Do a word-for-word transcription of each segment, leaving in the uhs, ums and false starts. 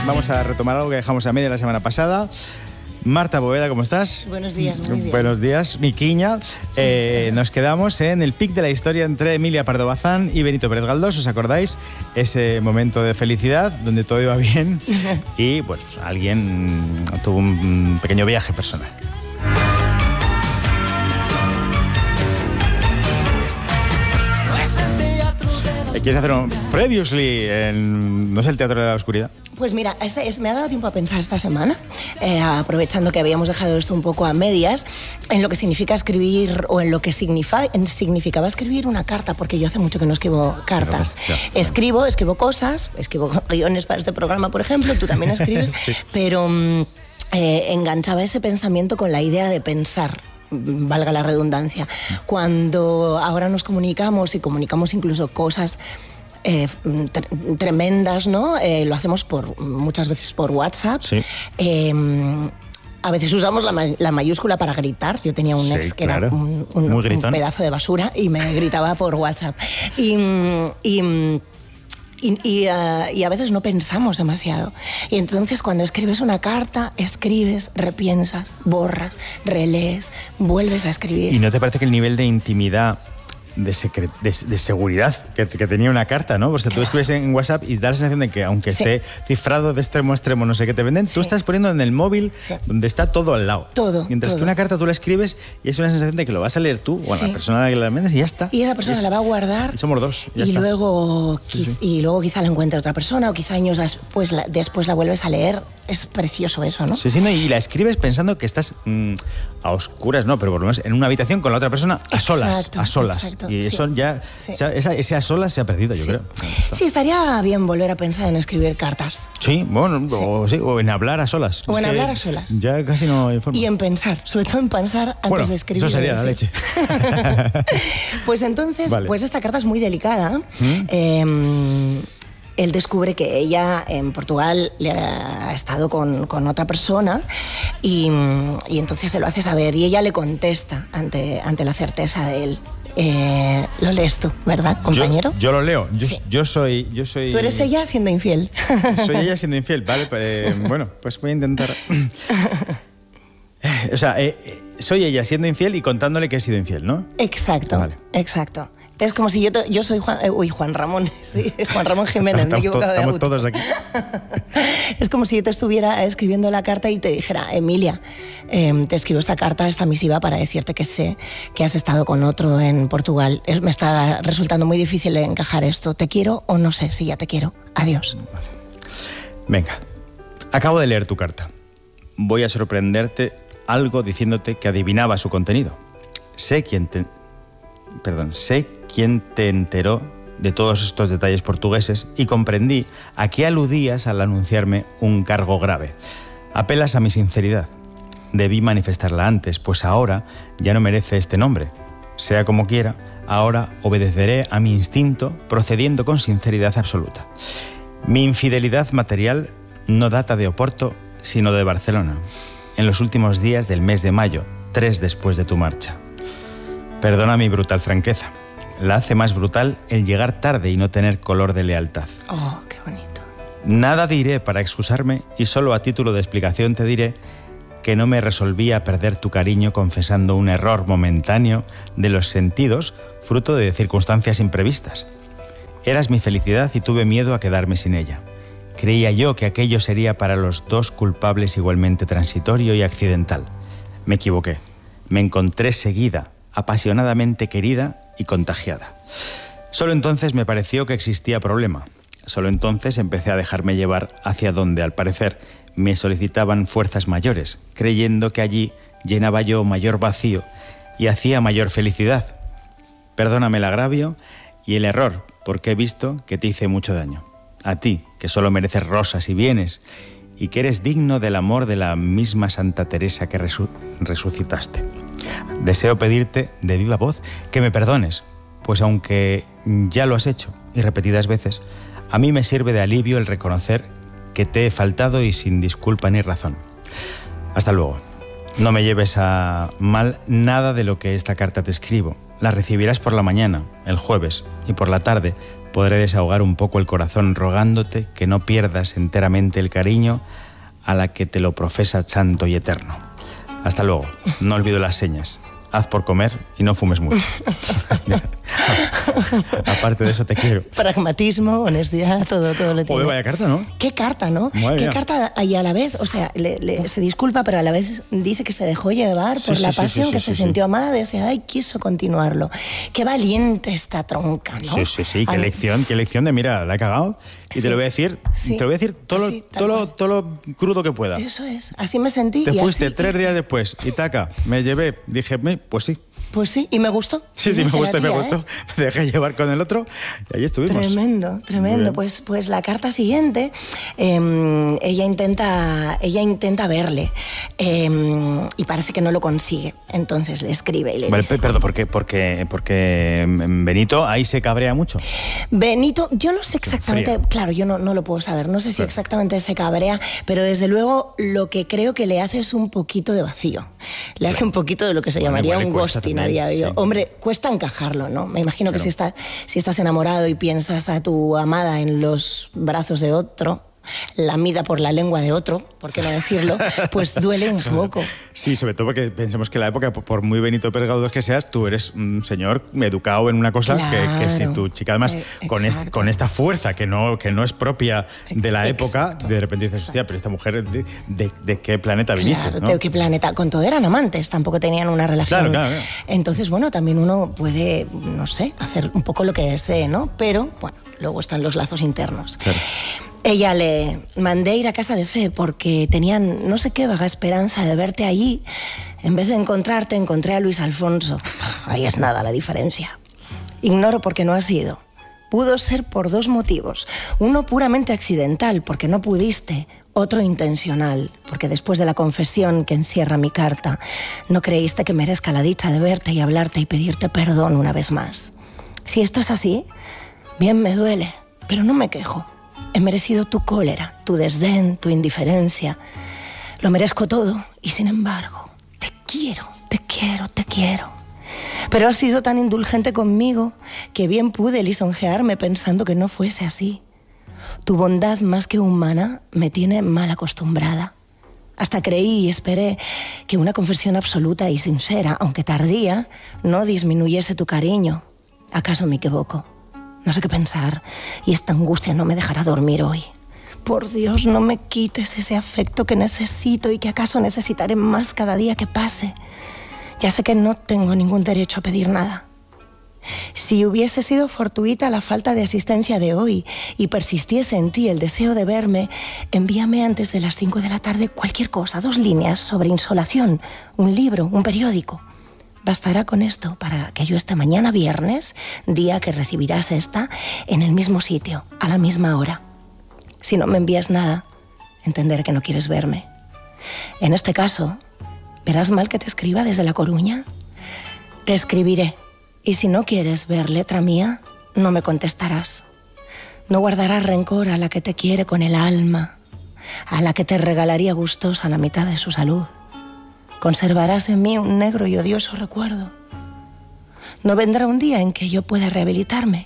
vamos a retomar algo que dejamos a media la semana pasada. Marta Bóveda, ¿cómo estás? Buenos días, muy bien. Buenos días, Miquiña. Eh, nos quedamos en el pic de la historia entre Emilia Pardo Bazán y Benito Pérez Galdós, ¿os acordáis? Ese momento de felicidad donde todo iba bien y pues alguien tuvo un pequeño viaje personal. ¿Quieres hacer un previously en, no sé, el Teatro de la Oscuridad? Pues mira, este, es, me ha dado tiempo a pensar esta semana, eh, aprovechando que habíamos dejado esto un poco a medias, en lo que significa escribir o en lo que significa, en, significaba escribir una carta, porque yo hace mucho que no escribo cartas. Claro, claro. Escribo, escribo cosas, escribo guiones para este programa, por ejemplo, tú también escribes, sí. pero eh, enganchaba ese pensamiento con la idea de pensar. Valga la redundancia, cuando ahora nos comunicamos y comunicamos incluso cosas eh, tre tremendas, ¿no? Eh, lo hacemos por muchas veces por WhatsApp. Sí. Eh, a veces usamos la, ma la mayúscula para gritar. Yo tenía un sí, ex que claro. era un, un, un pedazo de basura y me gritaba por WhatsApp. Y... y Y, y, uh, y a veces no pensamos demasiado. Y entonces cuando escribes una carta, escribes, repiensas, borras, relees, vuelves a escribir. ¿Y no te parece que el nivel de intimidad, de, secre de, de seguridad que, que tenía una carta, ¿no? O sea, tú escribes en WhatsApp y da la sensación de que aunque sí. esté cifrado de extremo a extremo, no sé qué te venden, sí. tú estás poniendo en el móvil sí. donde está todo al lado. Todo. Mientras todo. que una carta tú la escribes y es una sensación de que lo vas a leer tú o a sí. la persona a la que la vendes y ya está. Y esa persona es, la va a guardar. Y somos dos. Y, y, luego, sí, sí. y luego quizá la encuentre otra persona o quizá años después la, después la vuelves a leer. Es precioso eso, ¿no? Sí, sí, no, y la escribes pensando que estás mmm, a oscuras, no, pero por lo menos en una habitación con la otra persona a solas. Exacto, a solas. Exacto, y eso sí. ya, sí. esa, ese a solas se ha perdido, yo sí. creo. Sí, estaría bien volver a pensar en escribir cartas. Sí, bueno, sí. O, sí, o en hablar a solas. O es en hablar a solas. Ya casi no hay forma. Y en pensar, sobre todo en pensar antes bueno, de escribir. Eso sería la leche. Pues entonces, vale. pues esta carta es muy delicada. ¿Mm? Eh, Él descubre que ella en Portugal le ha estado con, con otra persona y, y entonces se lo hace saber y ella le contesta ante, ante la certeza de él. Eh, lo lees tú, ¿verdad, compañero? Yo, yo lo leo. Yo, sí. yo, soy, yo soy... Tú eres ella siendo infiel. Soy ella siendo infiel, vale. Pero, eh, bueno, pues voy a intentar... O sea, eh, soy ella siendo infiel y contándole que he sido infiel, ¿no? Exacto, vale. exacto. Es como si yo, yo soy Juan, eh, uy, Juan Ramón, sí, Juan Ramón Jiménez, me he equivocado de Estamos auto. todos aquí. Es como si yo te estuviera escribiendo la carta y te dijera, Emilia, eh, te escribo esta carta, esta misiva para decirte que sé que has estado con otro en Portugal. Me está resultando muy difícil de encajar esto. ¿Te quiero o no sé si ya te quiero? Adiós. Vale. Venga, acabo de leer tu carta. Voy a sorprenderte algo diciéndote que adivinaba su contenido. Sé quién te... Perdón, sé quién te enteró de todos estos detalles portugueses y comprendí a qué aludías al anunciarme un cargo grave. Apelas a mi sinceridad. Debí manifestarla antes, pues ahora ya no merece este nombre. Sea como quiera, ahora obedeceré a mi instinto procediendo con sinceridad absoluta. Mi infidelidad material no data de Oporto, sino de Barcelona, en los últimos días del mes de mayo, tres después de tu marcha. Perdona mi brutal franqueza. La hace más brutal el llegar tarde y no tener color de lealtad. Oh, qué bonito. Nada diré para excusarme y solo a título de explicación te diré que no me resolví a perder tu cariño confesando un error momentáneo de los sentidos fruto de circunstancias imprevistas. Eras mi felicidad y tuve miedo a quedarme sin ella. Creía yo que aquello sería para los dos culpables igualmente transitorio y accidental. Me equivoqué. Me encontré seguida, apasionadamente querida y contagiada. Solo entonces me pareció que existía problema. Solo entonces empecé a dejarme llevar hacia donde, al parecer, me solicitaban fuerzas mayores, creyendo que allí llenaba yo mayor vacío y hacía mayor felicidad. Perdóname el agravio y el error, porque he visto que te hice mucho daño. A ti, que solo mereces rosas y bienes, y que eres digno del amor de la misma Santa Teresa que resu- resucitaste. Deseo pedirte de viva voz que me perdones, pues aunque ya lo has hecho y repetidas veces, a mí me sirve de alivio el reconocer que te he faltado y sin disculpa ni razón. Hasta luego. No me lleves a mal nada de lo que esta carta te escribo. La recibirás por la mañana, el jueves, y por la tarde podré desahogar un poco el corazón rogándote que no pierdas enteramente el cariño a la que te lo profesa santo y eterno. Hasta luego. No olvido las señas. Haz por comer y no fumes mucho. Aparte de eso, te quiero. Pragmatismo, honestidad, todo, todo lo tiene. Joder, vaya carta, ¿no? Qué carta, ¿no? Madre Qué mía. carta, y a la vez, o sea, le, le, se disculpa, pero a la vez dice que se dejó llevar por Sí, la sí, sí, pasión, sí, que sí, se sí. sintió amada, deseada y quiso continuarlo. Qué valiente esta tronca, ¿no? Sí, sí, sí. Qué Al- lección, qué lección de, mira, la he cagado. Y Sí, te lo voy a decir, sí, te lo voy a decir todo, así, lo, tal todo, lo, cual. todo lo crudo que pueda. Eso es, así me sentí. Te y fuiste así tres hice. días después y taca, me llevé, dije, "Me, pues sí. Pues sí, y me gustó. Sí, sí, me Dice la gustó, me tía, gustó. ¿eh? Me dejé llevar con el otro y ahí estuvimos. Tremendo, Muy tremendo. bien. Pues, pues la carta siguiente, eh, ella, intenta, ella intenta verle eh, y parece que no lo consigue. Entonces le escribe y le Vale, dice... pe- perdón, porque, porque, porque Benito ahí se cabrea mucho. Benito, yo no sé exactamente, fría. claro, yo no, no lo puedo saber, no sé si Claro. exactamente se cabrea, pero desde luego lo que creo que le hace es un poquito de vacío. Le hace un poquito de lo que se Bueno, llamaría igual le un cuesta ghosting a también, diario. sí. Hombre, cuesta encajarlo, ¿no? Me imagino que Claro. si, está, si estás enamorado y piensas a tu amada en los brazos de otro, lamida por la lengua de otro, por qué no decirlo, pues duele un poco. Sí, sobre todo porque pensemos que en la época, por- por muy Benito Pérez que seas, tú eres un señor educado en una cosa Claro. que, que si tu chica, además, Eh, con, est- exacto. con esta fuerza que no, que no es propia de la época, Exacto. de repente dices, hostia, pero esta mujer, ¿de, de, de qué planeta viniste? Claro, ¿no? ¿de qué planeta? Con todo eran amantes, tampoco tenían una relación. Claro, claro, claro. Entonces, bueno, también uno puede, no sé, hacer un poco lo que desee, ¿no? Pero, bueno, luego están los lazos internos. Claro. Ella le mandé ir a casa de Fe porque tenían no sé qué vaga esperanza de verte allí. En vez de encontrarte, encontré a Luis Alfonso. Ahí es nada la diferencia. Ignoro por qué no has ido. Pudo ser por dos motivos. Uno puramente accidental, porque no pudiste. Otro intencional, porque después de la confesión que encierra mi carta, no creíste que merezca la dicha de verte y hablarte y pedirte perdón una vez más. Si esto es así, bien me duele, pero no me quejo. He merecido tu cólera, tu desdén, tu indiferencia. Lo merezco todo y sin embargo, te quiero, te quiero, te quiero. Pero has sido tan indulgente conmigo que bien pude lisonjearme pensando que no fuese así. Tu bondad más que humana me tiene mal acostumbrada. Hasta creí y esperé que una confesión absoluta y sincera, aunque tardía, no disminuyese tu cariño. ¿Acaso me equivoco? No sé qué pensar y esta angustia no me dejará dormir hoy. Por Dios, no me quites ese afecto que necesito y que acaso necesitaré más cada día que pase. Ya sé que no tengo ningún derecho a pedir nada. Si hubiese sido fortuita la falta de asistencia de hoy y persistiese en ti el deseo de verme, envíame antes de las cinco de la tarde cualquier cosa, dos líneas sobre insolación, un libro, un periódico. Bastará con esto para que yo esté mañana viernes, día que recibirás esta, en el mismo sitio, a la misma hora. Si no me envías nada, entenderé que no quieres verme. En este caso, ¿verás mal que te escriba desde La Coruña? Te escribiré, y si no quieres ver letra mía, no me contestarás. No guardarás rencor a la que te quiere con el alma, a la que te regalaría gustosa la mitad de su salud. Conservarás en mí un negro y odioso recuerdo. No vendrá un día en que yo pueda rehabilitarme.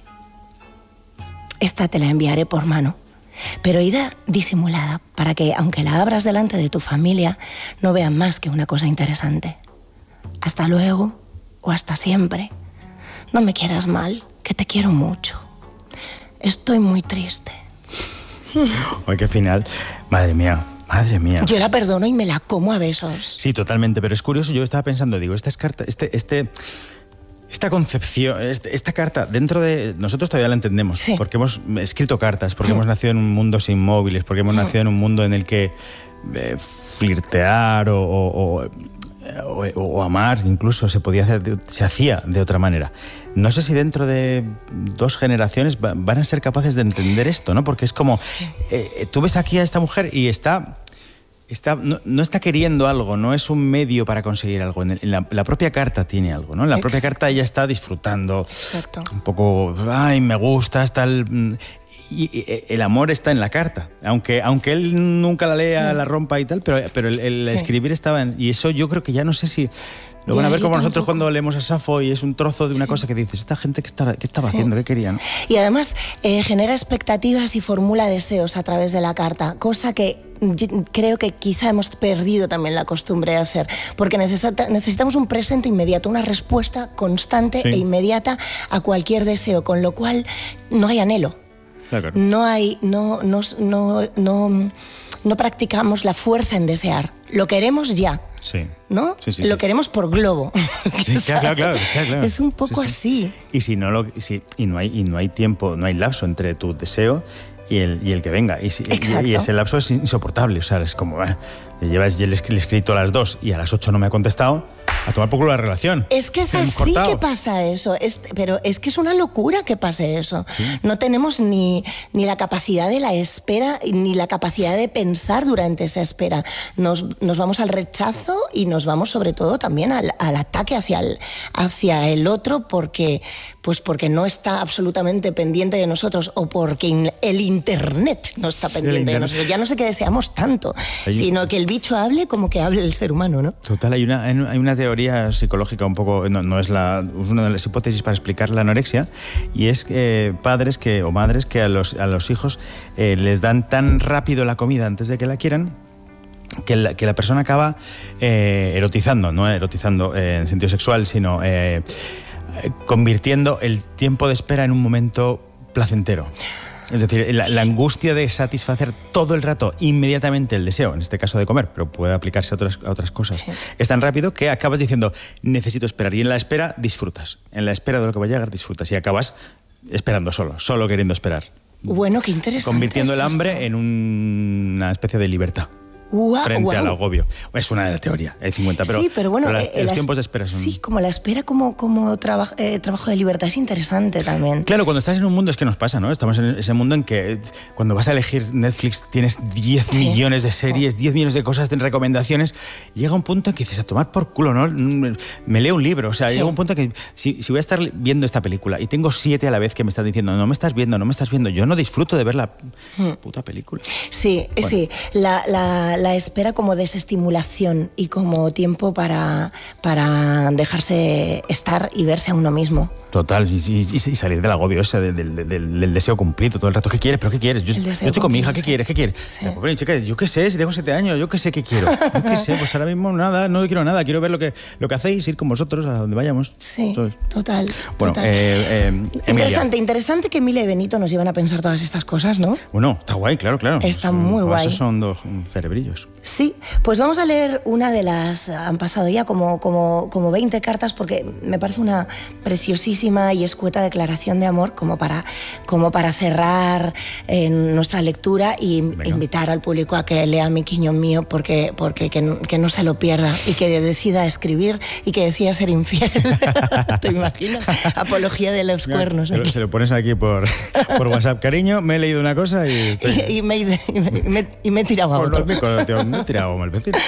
Esta te la enviaré por mano, pero ida disimulada, para que, aunque la abras delante de tu familia, no vean más que una cosa interesante. Hasta luego, o hasta siempre. No me quieras mal, que te quiero mucho. Estoy muy triste. Ay, qué final. Madre mía, madre mía. Yo la perdono y me la como a besos. Sí, totalmente, pero es curioso, yo estaba pensando, digo, esta es carta, este, este, esta concepción, este, esta carta, dentro de... Nosotros todavía la entendemos, Sí. porque hemos escrito cartas, porque Mm. hemos nacido en un mundo sin móviles, porque hemos Mm. nacido en un mundo en el que eh, flirtear o, o, o, o- o amar incluso se podía hacer, de- se hacía de otra manera. No sé si dentro de dos generaciones va- van a ser capaces de entender esto, ¿no? Porque es como, eh, tú ves aquí a esta mujer y está... Está, no, no está queriendo algo, no es un medio para conseguir algo. En, el- en la, la propia carta tiene algo, ¿no? En la propia Exacto. carta ella está disfrutando. Exacto. Un poco, ay, me gusta, está el... y, y el amor está en la carta, aunque, aunque él nunca la lea, sí. la rompa y tal, pero, pero el, el sí. escribir estaba en... Y eso yo creo que ya no sé si... Lo van a ver como nosotros cuando leemos a Safo y es un trozo de una sí. cosa que dices, esta gente qué estaba, qué estaba sí. haciendo, qué querían. Y además eh, genera expectativas y formula deseos a través de la carta, cosa que creo que quizá hemos perdido también la costumbre de hacer, porque necesita, necesitamos un presente inmediato, una respuesta constante sí. e inmediata a cualquier deseo, con lo cual no hay anhelo. Claro. No hay, no, no, no, no, no practicamos la fuerza en desear. Lo queremos ya. Sí. ¿No? Sí, sí, lo sí. queremos por globo. Sí, claro, claro, claro, claro. Es un poco sí, sí. así. Y si no lo, si, y no hay, y no hay tiempo, no hay lapso entre tu deseo y el, y el que venga. Y, si, y, y ese lapso es insoportable. O sea, es como, bueno, llevas, yo le he escrito a las dos y a las ocho no me ha contestado. A tomar por culo la relación. Es que es así que pasa eso, es, pero es que es una locura que pase eso. Sí. No tenemos ni, ni la capacidad de la espera, ni la capacidad de pensar durante esa espera. Nos, nos vamos al rechazo y nos vamos sobre todo también al, al ataque hacia el, hacia el otro porque, pues porque no está absolutamente pendiente de nosotros o porque el Internet no está pendiente de nosotros. Ya no sé qué deseamos tanto, hay... sino que el bicho hable como que hable el ser humano, ¿no? Total, hay una, hay una teoría psicológica un poco, no, no es, la, es una de las hipótesis para explicar la anorexia, y es que padres que, o madres que a los, a los hijos eh, les dan tan rápido la comida antes de que la quieran, que la, que la persona acaba eh, erotizando, no erotizando eh, en sentido sexual, sino eh, convirtiendo el tiempo de espera en un momento placentero. Es decir, la, la angustia de satisfacer todo el rato, inmediatamente el deseo, en este caso de comer, pero puede aplicarse a otras, a otras cosas, sí. es tan rápido que acabas diciendo, necesito esperar. Y en la espera disfrutas. En la espera de lo que va a llegar disfrutas. Y acabas esperando solo, solo queriendo esperar. Bueno, qué interesante. Convirtiendo es el hambre esto. en un, una especie de libertad. Wow, frente wow. al agobio. Es una de las teorías, hay cincuenta, pero, sí, pero bueno, pero la, eh, los la, tiempos de espera son... Sí, como la espera como, como traba, eh, trabajo de libertad es interesante también. Claro, cuando estás en un mundo es que nos pasa, ¿no? Estamos en ese mundo en que cuando vas a elegir Netflix tienes diez sí. millones de series, diez millones de cosas, de recomendaciones, y llega un punto en que dices, a tomar por culo, ¿no? Me leo un libro, o sea, sí. llega un punto en que si, si voy a estar viendo esta película y tengo siete a la vez que me están diciendo, no me estás viendo, no me estás viendo, yo no disfruto de ver la hmm. puta película. Sí, bueno. sí, la, la, la espera como desestimulación y como tiempo para, para dejarse estar y verse a uno mismo. Total, y, y, y salir del agobio ese, del, del, del, del deseo cumplido todo el rato. ¿Qué quieres? ¿Pero qué quieres? Yo, yo estoy con mi hija, ¿qué quieres? ¿Qué quieres? Sí. Pero, chica, yo qué sé, si tengo siete años, yo qué sé qué quiero. Yo qué sé, pues ahora mismo nada, no quiero nada, quiero ver lo que, lo que hacéis, ir con vosotros a donde vayamos. Sí, ¿sabes? total. Bueno, total. Eh, eh, interesante, interesante que Emilia y Benito nos llevan a pensar todas estas cosas, ¿no? Bueno, está guay, claro, claro. Está muy guay. Esos son dos cerebrillos. Sí, pues vamos a leer una de las, han pasado ya como, como, como veinte cartas porque me parece una preciosísima y escueta declaración de amor como para, como para cerrar eh, nuestra lectura y Venga. invitar al público a que lea Mi Quiñón Mío porque, porque que, que no se lo pierda y que decida escribir y que decida ser infiel. ¿Te imaginas? Apología de los cuernos. Se lo, se lo pones aquí por, por WhatsApp, cariño, me he leído una cosa y... Estoy... y, y, me, y, me, y me he tirado a otro. Me he tirado mal vecino.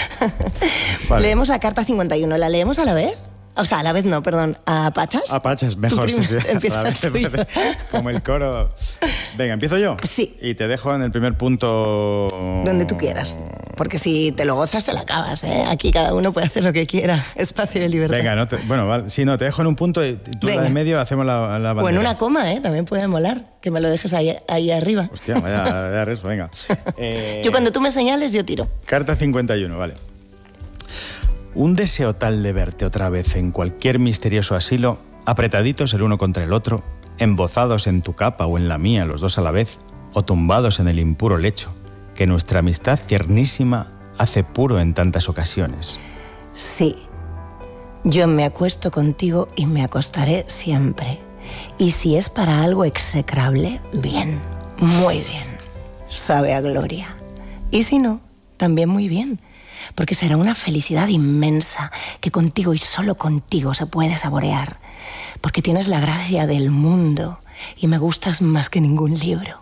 Vale. Leemos la carta cincuenta y uno, ¿la leemos a la vez? O sea, a la vez no, perdón, ¿a Pachas? A Pachas, mejor. Sí, sí. Empiezas tú. Como el coro. Venga, ¿empiezo yo? Sí. Y te dejo en el primer punto... Donde tú quieras, porque si te lo gozas te la acabas, ¿eh? Aquí cada uno puede hacer lo que quiera, espacio de libertad. Venga, no te... bueno, vale. Si no, te dejo en un punto y tú Venga. la de medio hacemos la, la bandera. O en una coma, ¿eh? También puede molar, que me lo dejes ahí, ahí arriba. Hostia, vaya, vaya riesgo, venga. Eh... Yo cuando tú me señales, yo tiro. Carta cincuenta y uno, vale. Un deseo tal de verte otra vez en cualquier misterioso asilo, apretaditos el uno contra el otro, embozados en tu capa o en la mía los dos a la vez, o tumbados en el impuro lecho, que nuestra amistad tiernísima hace puro en tantas ocasiones. Sí, yo me acuesto contigo y me acostaré siempre. Y si es para algo execrable, bien, muy bien, sabe a gloria. Y si no, también muy bien. Porque será una felicidad inmensa que contigo y solo contigo se puede saborear. Porque tienes la gracia del mundo y me gustas más que ningún libro.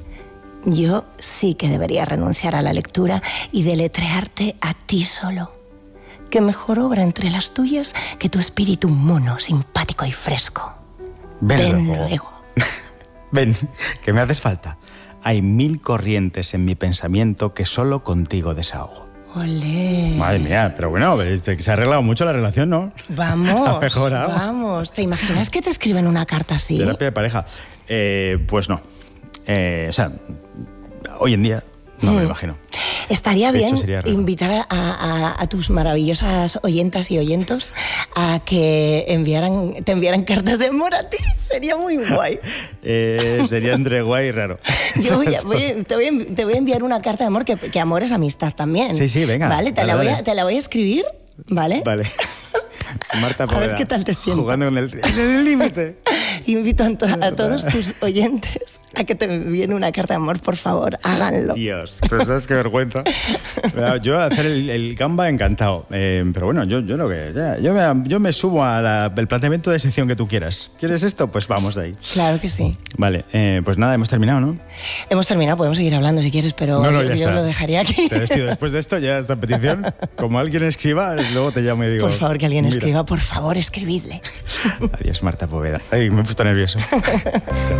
Yo sí que debería renunciar a la lectura y deletrearte a ti solo. ¿Qué mejor obra entre las tuyas que tu espíritu mono, simpático y fresco? Ven, Ven luego. luego. Ven, que me haces falta. Hay mil corrientes en mi pensamiento que solo contigo desahogo. Olé. Madre mía, pero bueno, este, se ha arreglado mucho la relación, ¿no? Vamos, ha mejorado. vamos. ¿Te imaginas que te escriben una carta así? Terapia de pareja. Eh, pues no. Eh, o sea, hoy en día no mm. me lo imagino. Estaría bien invitar a, a, a tus maravillosas oyentas y oyentos a que enviaran, te enviaran cartas de amor a ti. Sería muy guay. eh, sería entre guay y raro. Yo voy a, voy, te, voy a, te voy a enviar una carta de amor, que, que amor es amistad también. Sí, sí, venga. ¿Vale? Te, vale, la, voy vale. a, te la voy a escribir, ¿vale? Vale. Marta Poveda, a ver qué tal te sientes. Jugando en el límite. Invito a, to a todos tus oyentes a que te envíen una carta de amor, por favor, háganlo. Dios, pero sabes qué vergüenza. Yo a hacer el, el Canva encantado, eh, pero bueno, yo, yo lo que ya, yo, me, yo me subo al planteamiento de sección que tú quieras. ¿Quieres esto? Pues vamos de ahí. Claro que sí. Vale, eh, pues nada, hemos terminado, ¿no? Hemos terminado, podemos seguir hablando si quieres, pero no, no, ya yo está. lo dejaría aquí. Te despido. Después de esto, ya esta petición, como alguien escriba, luego te llamo y digo... Por favor, que alguien mira. escriba, por favor, escribidle. Adiós, Marta Poveda. Ay, me he puesto nervioso. Chao.